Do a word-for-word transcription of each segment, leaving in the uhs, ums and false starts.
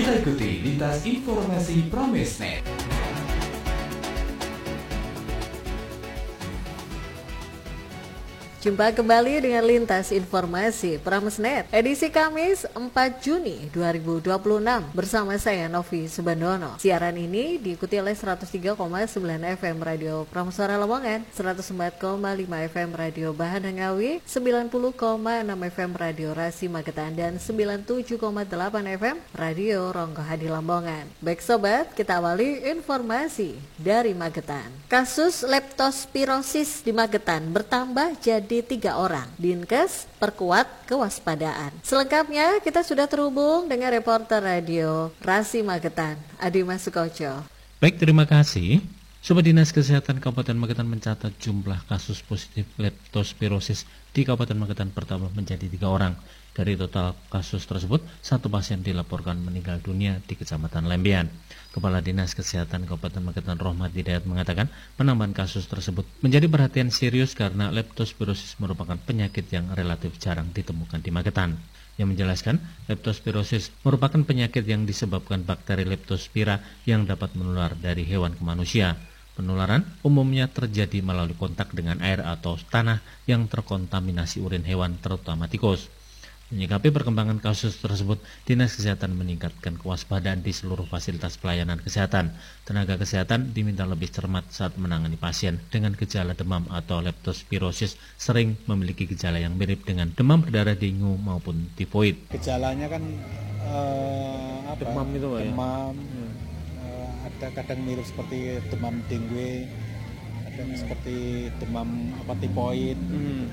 Kita ikuti lintas informasi Pramesnet. Jumpa kembali dengan Lintas Informasi Pramesnet, edisi Kamis empat Juni dua ribu dua puluh enam, bersama saya Novi Subandono. Siaran ini diikuti oleh seratus tiga koma sembilan F M Radio Prameswara Lamongan, seratus empat koma lima F M Radio Bahan Ngawi, sembilan puluh koma enam F M Radio Rasi Magetan, dan sembilan puluh tujuh koma delapan F M Radio Ronggo Hadi Lamongan. Baik sobat, kita awali informasi dari Magetan. Kasus leptospirosis di Magetan bertambah jadi tiga orang. Dinkes perkuat kewaspadaan. Selengkapnya kita sudah terhubung dengan reporter radio Rasi Magetan, Adimas Sukoco. Baik, terima kasih. Sobat Dinas Kesehatan Kabupaten Magetan mencatat jumlah kasus positif leptospirosis di Kabupaten Magetan bertambah menjadi tiga orang. Dari total kasus tersebut, satu pasien dilaporkan meninggal dunia di Kecamatan Lembean. Kepala Dinas Kesehatan Kabupaten Magetan Rohmat Hidayat mengatakan penambahan kasus tersebut menjadi perhatian serius karena leptospirosis merupakan penyakit yang relatif jarang ditemukan di Magetan. Yang menjelaskan, leptospirosis merupakan penyakit yang disebabkan bakteri leptospira yang dapat menular dari hewan ke manusia. Penularan umumnya terjadi melalui kontak dengan air atau tanah yang terkontaminasi urin hewan, terutama tikus. Menyikapi perkembangan kasus tersebut, Dinas Kesehatan meningkatkan kewaspadaan di seluruh fasilitas pelayanan kesehatan. Tenaga kesehatan diminta lebih cermat saat menangani pasien dengan gejala demam atau leptospirosis sering memiliki gejala yang mirip dengan demam berdarah, dengue maupun tifoid. Gejalanya kan uh, apa? demam itu, Pak, demam, ya? uh, ada kadang mirip seperti demam dengue, kadang seperti demam apa tifoid. Hmm.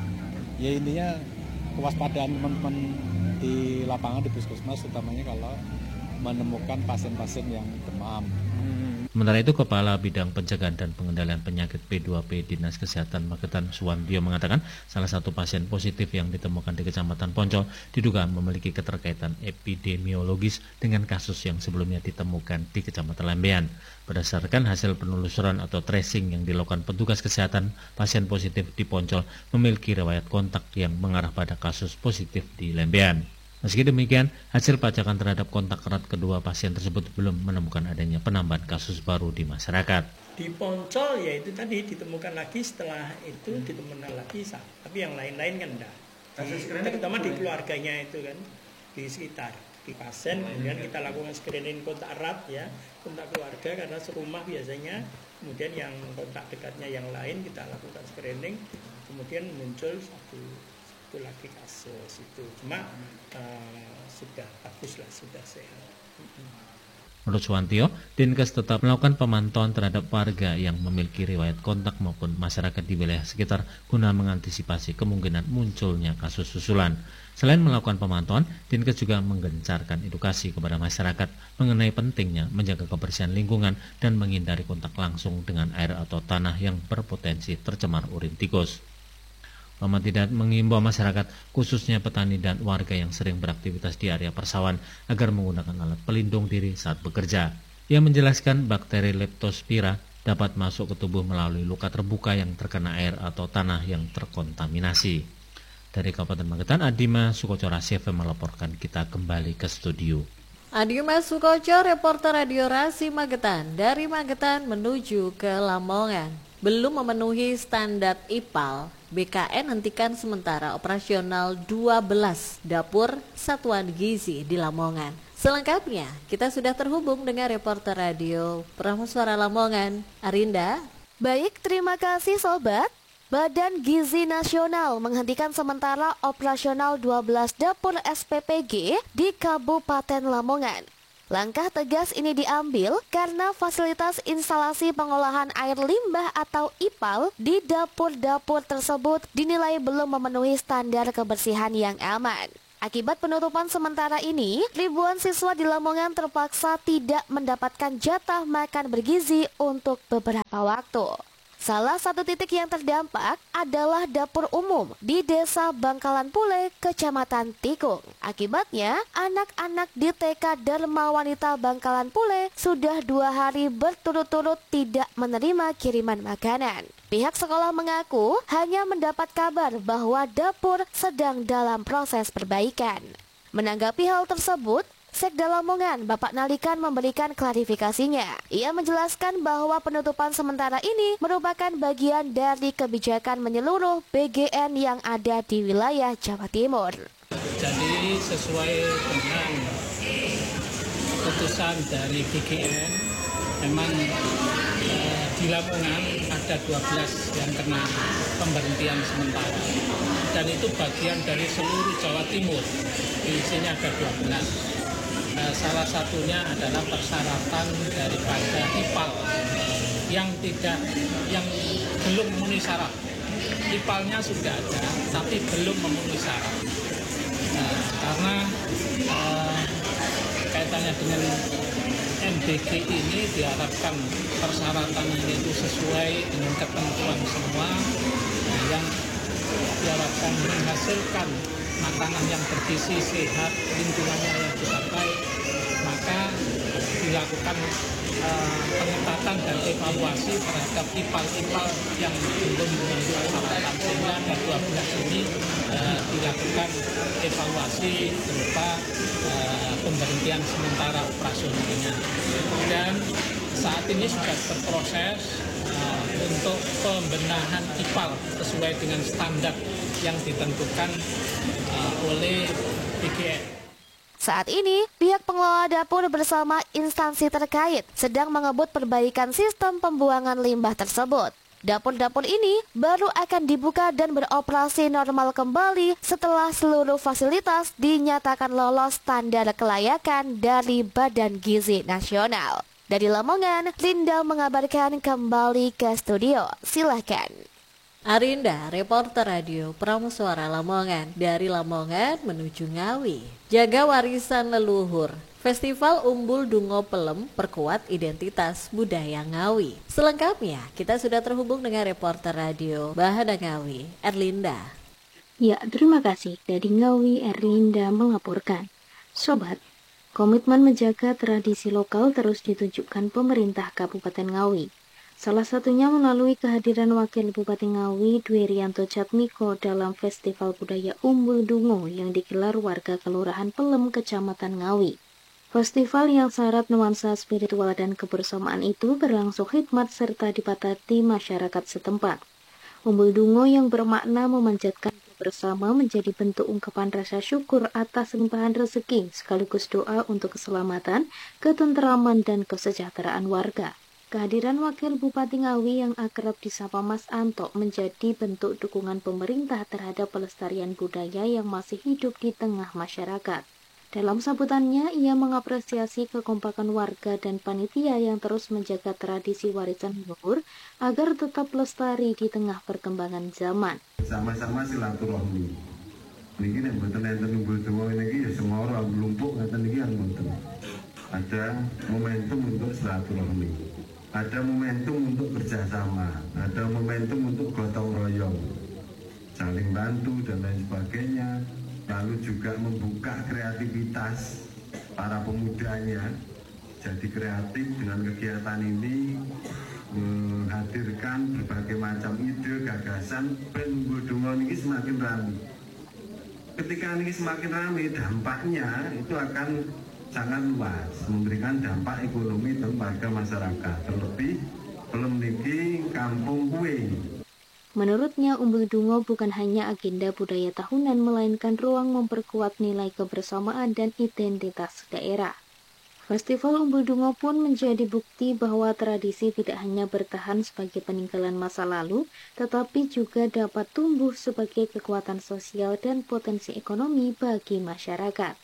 Ya intinya kewaspadaan teman-teman di lapangan di puskesmas, utamanya kalau menemukan pasien-pasien yang demam. Sementara itu, Kepala Bidang Pencegahan dan Pengendalian Penyakit P dua P Dinas Kesehatan Magetan Suwandio mengatakan salah satu pasien positif yang ditemukan di Kecamatan Poncol diduga memiliki keterkaitan epidemiologis dengan kasus yang sebelumnya ditemukan di Kecamatan Lembean. Berdasarkan hasil penelusuran atau tracing yang dilakukan petugas kesehatan, pasien positif di Poncol memiliki riwayat kontak yang mengarah pada kasus positif di Lembean. Meski demikian, hasil pelacakan terhadap kontak erat kedua pasien tersebut belum menemukan adanya penambahan kasus baru di masyarakat. Di Poncol ya itu tadi ditemukan lagi, setelah itu ditemukan lagi, tapi yang lain-lain kan enggak. Terutama di keluarganya itu kan, di sekitar di pasien, kemudian kita lakukan screening kontak erat ya, kontak keluarga karena serumah biasanya, kemudian yang kontak dekatnya yang lain kita lakukan screening, kemudian muncul satu itu lagi kasus itu, cuma uh, sudah bagus lah, sudah sehat. Menurut Suwantio, Dinkes tetap melakukan pemantauan terhadap warga yang memiliki riwayat kontak maupun masyarakat di wilayah sekitar guna mengantisipasi kemungkinan munculnya kasus susulan. Selain melakukan pemantauan, Dinkes juga menggencarkan edukasi kepada masyarakat mengenai pentingnya menjaga kebersihan lingkungan dan menghindari kontak langsung dengan air atau tanah yang berpotensi tercemar urin tikus. Muhammad Hidayat mengimbau masyarakat, khususnya petani dan warga yang sering beraktivitas di area persawahan agar menggunakan alat pelindung diri saat bekerja. Ia menjelaskan bakteri leptospira dapat masuk ke tubuh melalui luka terbuka yang terkena air atau tanah yang terkontaminasi. Dari Kabupaten Magetan, Adima Sukoco Rasi F M melaporkan. Kita kembali ke studio. Adimas Sukoco, reporter Radio Rasi Magetan. Dari Magetan menuju ke Lamongan. Belum memenuhi standar I P A L, B K N hentikan sementara operasional dua belas dapur satuan gizi di Lamongan. Selengkapnya, kita sudah terhubung dengan reporter radio Prameswara Lamongan, Arinda. Baik, terima kasih sobat. Badan Gizi Nasional menghentikan sementara operasional dua belas dapur S P P G di Kabupaten Lamongan. Langkah tegas ini diambil karena fasilitas instalasi pengolahan air limbah atau I P A L di dapur-dapur tersebut dinilai belum memenuhi standar kebersihan yang aman. Akibat penutupan sementara ini, ribuan siswa di Lamongan terpaksa tidak mendapatkan jatah makan bergizi untuk beberapa waktu. Salah satu titik yang terdampak adalah dapur umum di Desa Bangkalan Pule, Kecamatan Tikung. Akibatnya, anak-anak di T K Dharma Wanita Bangkalan Pule sudah dua hari berturut-turut tidak menerima kiriman makanan. Pihak sekolah mengaku hanya mendapat kabar bahwa dapur sedang dalam proses perbaikan. Menanggapi hal tersebut, Sekda Lamongan, Bapak Nalikan memberikan klarifikasinya. Ia menjelaskan bahwa penutupan sementara ini merupakan bagian dari kebijakan menyeluruh B G N yang ada di wilayah Jawa Timur. Jadi sesuai dengan keputusan dari B G N, memang eh, di Lamongan ada dua belas yang kena pemberhentian sementara. Dan itu bagian dari seluruh Jawa Timur. Di sini ada dua belas. Uh, salah satunya adalah persyaratan daripada I P A L yang tidak, yang belum memenuhi syarat. I P A L-nya sudah ada, tapi belum memenuhi syarat. Uh, karena uh, kaitannya dengan M B G ini diharapkan persyaratannya itu sesuai dengan ketentuan semua, uh, yang diharapkan menghasilkan makanan yang bergizi, sehat, lingkungannya yang juga baik, maka dilakukan uh, pengetatan dan evaluasi terhadap I P A L-I P A L yang belum memenuhi persyaratan, sehingga ada dua belas ini uh, dilakukan evaluasi berupa uh, pemberhentian sementara operasionalnya. Dan saat ini sudah berproses uh, untuk pembenahan I P A L sesuai dengan standar yang ditentukan uh, oleh B G N. Saat ini, pihak pengelola dapur bersama instansi terkait sedang mengebut perbaikan sistem pembuangan limbah tersebut. Dapur-dapur ini baru akan dibuka dan beroperasi normal kembali setelah seluruh fasilitas dinyatakan lolos standar kelayakan dari Badan Gizi Nasional. Dari Lamongan, Linda mengabarkan kembali ke studio. Silakan. Arinda, reporter radio Pramusuara Lamongan. Dari Lamongan menuju Ngawi. Jaga warisan leluhur. Festival Umbul Dungo Pelem perkuat identitas budaya Ngawi. Selengkapnya, kita sudah terhubung dengan reporter radio Bahana Ngawi, Erlinda. Ya, terima kasih. Dari Ngawi, Erlinda melaporkan. Sobat, komitmen menjaga tradisi lokal terus ditunjukkan pemerintah Kabupaten Ngawi. Salah satunya melalui kehadiran Wakil Bupati Ngawi, Dwirianto Jatmiko dalam Festival Budaya Umbul Dungo yang digelar warga Kelurahan Pelem, Kecamatan Ngawi. Festival yang syarat nuansa spiritual dan kebersamaan itu berlangsung hikmat serta dipatati masyarakat setempat. Umbul Dungo yang bermakna memanjatkan bersama menjadi bentuk ungkapan rasa syukur atas limpahan rezeki sekaligus doa untuk keselamatan, ketenteraman, dan kesejahteraan warga. Kehadiran Wakil Bupati Ngawi yang akrab disapa Mas Anto menjadi bentuk dukungan pemerintah terhadap pelestarian budaya yang masih hidup di tengah masyarakat. Dalam sambutannya, ia mengapresiasi kekompakan warga dan panitia yang terus menjaga tradisi warisan leluhur agar tetap lestari di tengah perkembangan zaman. Sama-sama silaturahmi. Niki nek mboten enten umbul donga niki ya semua orang lumpuk ngaten niki yang mboten. Ada momentum untuk silaturahmi. Ada momentum untuk kerjasama, ada momentum untuk gotong royong, saling bantu dan lain sebagainya. Lalu juga membuka kreativitas para pemudanya, jadi kreatif dengan kegiatan ini, menghadirkan berbagai macam ide, gagasan, ben Umbul Dungo ini semakin ramai. Ketika ini semakin ramai, dampaknya itu akan sangat luas, memberikan dampak ekonomi kepada masyarakat, terlebih belum niki kampung kue. Menurutnya, Umbul Dungo bukan hanya agenda budaya tahunan, melainkan ruang memperkuat nilai kebersamaan dan identitas daerah. Festival Umbul Dungo pun menjadi bukti bahwa tradisi tidak hanya bertahan sebagai peninggalan masa lalu, tetapi juga dapat tumbuh sebagai kekuatan sosial dan potensi ekonomi bagi masyarakat.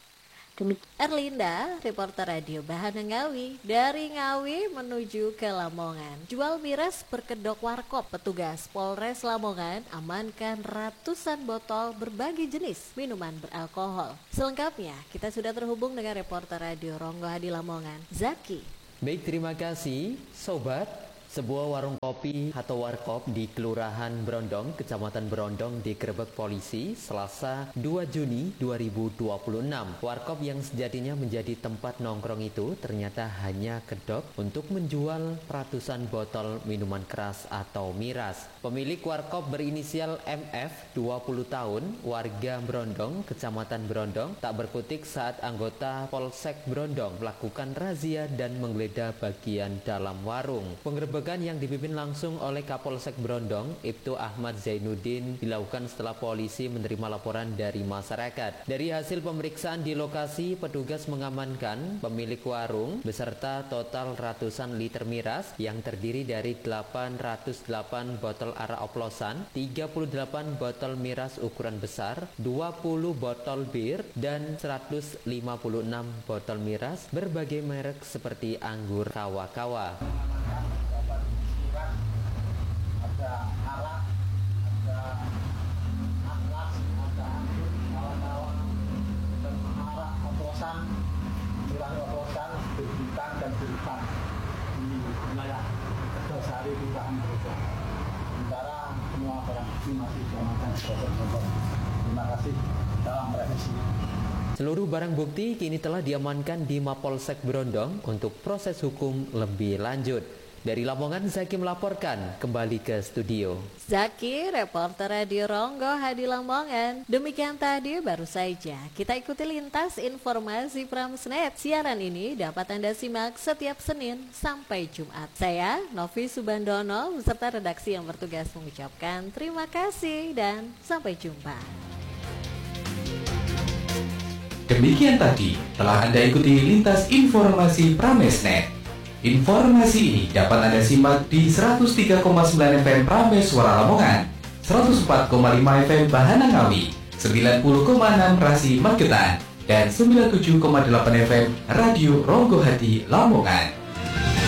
Erlinda, reporter radio Bahana Ngawi. Dari Ngawi menuju ke Lamongan. Jual miras berkedok warkop. Petugas Polres Lamongan amankan ratusan botol berbagai jenis minuman beralkohol. Selengkapnya, kita sudah terhubung dengan reporter radio Ronggo Hadi Lamongan, Zaki. Baik, terima kasih Sobat. Sebuah warung kopi atau warkop di Kelurahan Brondong, Kecamatan Brondong digerebek polisi Selasa dua Juni dua ribu dua puluh enam. Warkop yang sejatinya menjadi tempat nongkrong itu ternyata hanya kedok untuk menjual ratusan botol minuman keras atau miras. Pemilik warkop berinisial M F, dua puluh tahun, warga Brondong, Kecamatan Brondong, tak berkutik saat anggota Polsek Brondong melakukan razia dan menggeledah bagian dalam warung. Penggerebekan yang dipimpin langsung oleh Kapolsek Brondong, Ibtu Ahmad Zainuddin, dilakukan setelah polisi menerima laporan dari masyarakat. Dari hasil pemeriksaan di lokasi, petugas mengamankan pemilik warung beserta total ratusan liter miras yang terdiri dari delapan ratus delapan botol arak oplosan, tiga puluh delapan botol miras ukuran besar, dua puluh botol bir, dan seratus lima puluh enam botol miras berbagai merek seperti anggur kawa-kawa. Ada arak, ada atlas, ada anggur, kawan-kawan, dan arak oplosan, miras oplosan, berbutan dan berbutan di wilayah Tegasari di Brondong. Sementara semua barang bukti masih diamankan di Brondong. Terima kasih. Salam revisi. Seluruh barang bukti kini telah diamankan di Mapolsek Brondong untuk proses hukum lebih lanjut. Dari Lamongan, Zaki melaporkan, kembali ke studio. Zaki, reporter Radio Ronggo Hadi Lamongan. Demikian tadi baru saja kita ikuti lintas informasi Pramesnet. Siaran ini dapat Anda simak setiap Senin sampai Jumat. Saya, Novi Subandono, beserta redaksi yang bertugas mengucapkan terima kasih dan sampai jumpa. Demikian tadi telah Anda ikuti lintas informasi Pramesnet. Informasi ini dapat Anda simak di seratus tiga koma sembilan F M Prames Suara Lamongan, seratus empat koma lima F M Bahana Ngawi, sembilan puluh koma enam Rasi Magetan, dan sembilan puluh tujuh koma delapan F M Radio Ronggo Hadi Lamongan.